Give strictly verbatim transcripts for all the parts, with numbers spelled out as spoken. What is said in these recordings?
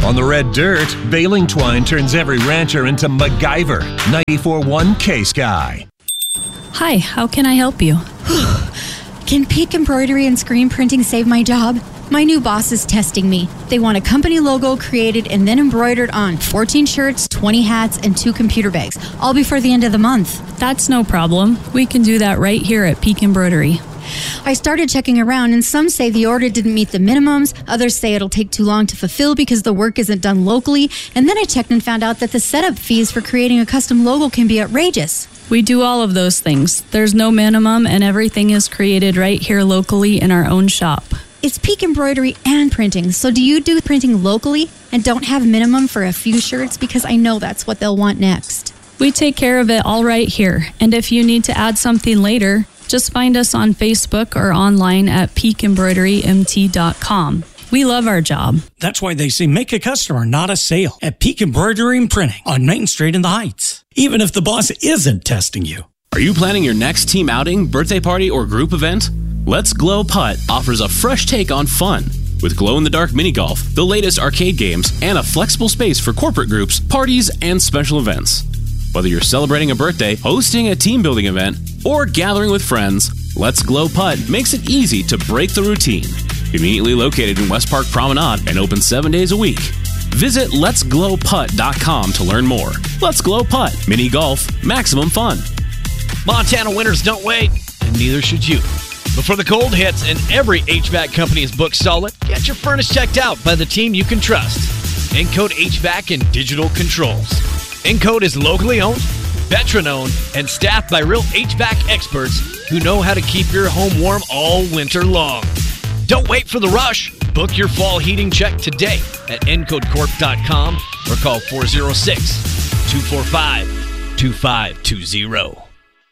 On the red dirt, baling twine turns every rancher into MacGyver. ninety-four point one K-Sky. Hi, how can I help you? Can Peak Embroidery and Screen Printing save my job? My new boss is testing me. They want a company logo created and then embroidered on fourteen shirts, twenty hats, and two computer bags, all before the end of the month. That's no problem. We can do that right here at Peak Embroidery. I started checking around, and some say the order didn't meet the minimums. Others say it'll take too long to fulfill because the work isn't done locally. And then I checked and found out that the setup fees for creating a custom logo can be outrageous. We do all of those things. There's no minimum, and everything is created right here locally in our own shop. It's Peak Embroidery and Printing. So do you do printing locally and don't have minimum for a few shirts? Because I know that's what they'll want next. We take care of it all right here. And if you need to add something later, just find us on Facebook or online at peak embroidery m t dot com. We love our job. That's why they say make a customer, not a sale, at Peak Embroidery and Printing on Main Street in the Heights. Even if the boss isn't testing you. Are you planning your next team outing, birthday party, or group event? Let's Glow Putt offers a fresh take on fun. With glow-in-the-dark mini golf, the latest arcade games, and a flexible space for corporate groups, parties, and special events. Whether you're celebrating a birthday, hosting a team building event, or gathering with friends, Let's Glow Putt makes it easy to break the routine. Conveniently located in West Park Promenade and open seven days a week. Visit lets glow putt dot com to learn more. Let's Glow Putt. Mini golf, maximum fun. Montana winters don't wait, and neither should you. Before the cold hits and every H V A C company is booked solid, get your furnace checked out by the team you can trust. Encode H V A C and Digital Controls. Encode is locally owned, veteran-owned, and staffed by real H V A C experts who know how to keep your home warm all winter long. Don't wait for the rush. Book your fall heating check today at encode corp dot com or call four oh six, two four five, two five two zero.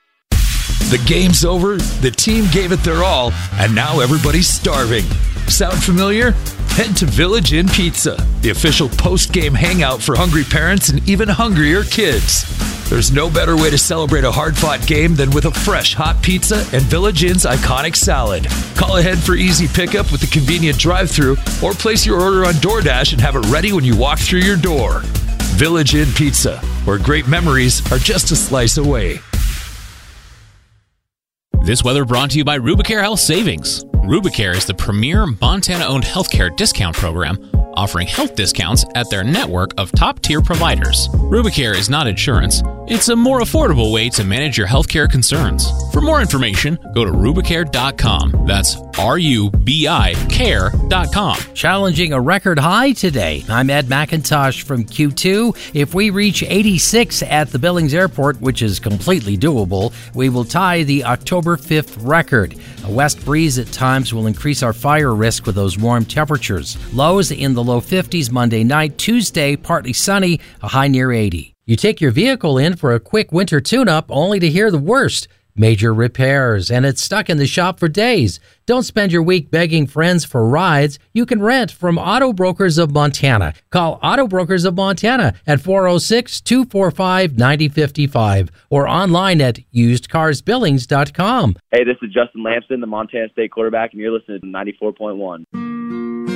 The game's over, the team gave it their all, and now everybody's starving. Sound familiar? Head to Village Inn Pizza, the official post-game hangout for hungry parents and even hungrier kids. There's no better way to celebrate a hard-fought game than with a fresh hot pizza and Village Inn's iconic salad. Call ahead for easy pickup with the convenient drive-thru, or place your order on DoorDash and have it ready when you walk through your door. Village Inn Pizza, where great memories are just a slice away. This weather brought to you by Rubicare Health Savings. Rubicare is the premier Montana-owned healthcare discount program, offering health discounts at their network of top-tier providers. Rubicare is not insurance. It's a more affordable way to manage your healthcare concerns. For more information, go to rubicare dot com. That's R U B I care dot com. Challenging a record high today. I'm Ed McIntosh from Q two. If we reach eighty-six at the Billings Airport, which is completely doable, we will tie the October fifth record. A west breeze at times will increase our fire risk with those warm temperatures. Lows in the low fifties Monday night. Tuesday, partly sunny, a high near eighty. You take your vehicle in for a quick winter tune-up only to hear the worst. Major repairs, and it's stuck in the shop for days. Don't spend your week begging friends for rides. You can rent from Auto Brokers of Montana. Call Auto Brokers of Montana at four oh six, two four five, nine oh five five or online at used cars billings dot com. Hey, this is Justin Lamson, the Montana State quarterback, and you're listening to ninety-four point one.